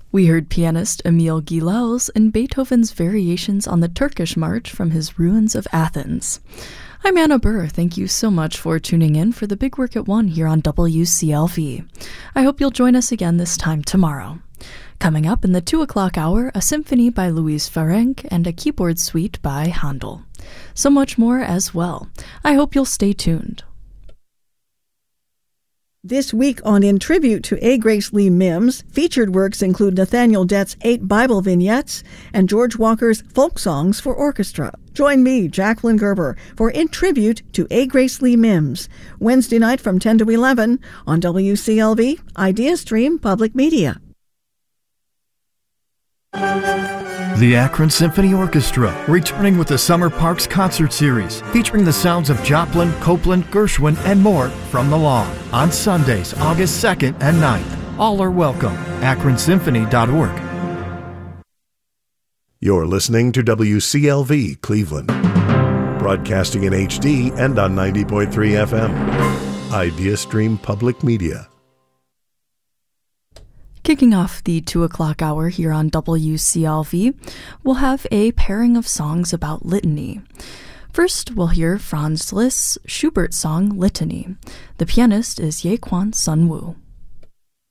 We heard pianist Emil Gilels in Beethoven's variations on the Turkish March from his Ruins of Athens. I'm Anna Burr. Thank you so much for tuning in for the Big Work at 1 here on WCLV. I hope you'll join us again this time tomorrow. Coming up in the 2 o'clock hour, a symphony by Louise Ferenc and a keyboard suite by Handel. So much more as well. I hope you'll stay tuned. This week on In Tribute to A. Grace Lee Mims, featured works include Nathaniel Dett's 8 Bible vignettes and George Walker's folk songs for orchestra. Join me, Jacqueline Gerber, for In Tribute to A. Grace Lee Mims, Wednesday night from 10 to 11 on WCLV, IdeaStream Public Media. The Akron Symphony Orchestra, returning with the Summer Parks Concert Series, featuring the sounds of Joplin, Copeland, Gershwin, and more from the lawn on Sundays, August 2nd and 9th. All are welcome. AkronSymphony.org. You're listening to WCLV Cleveland, broadcasting in HD and on 90.3 FM. IdeaStream Public Media. Kicking off the 2 o'clock hour here on WCLV, we'll have a pairing of songs about litany. First, we'll hear Franz Liszt's Schubert song Litany. The pianist is Ye Kwan Sun Woo.